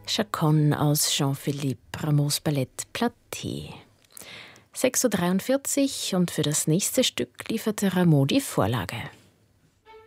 Chaconne aus Jean-Philippe Rameaus Ballett Platée. 6:43 Uhr und für das nächste Stück lieferte Rameau die Vorlage.